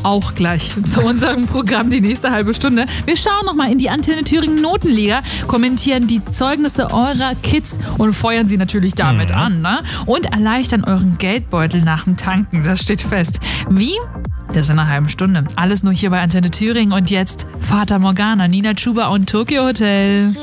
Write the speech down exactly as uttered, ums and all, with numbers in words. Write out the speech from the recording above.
auch gleich zu unserem Programm die nächste halbe Stunde. Wir schauen nochmal in die Antenne Thüringen Notenliga, kommentieren die Zeugnisse eurer Kids und feuern sie natürlich damit Mhm. an, ne? Und erleichtern euren Geldbeutel nach dem Tanken. Das steht fest. Wie? Das in einer halben Stunde. Alles nur hier bei Antenne Thüringen und jetzt Fata Morgana, Nina Chuba und Tokyo Hotel.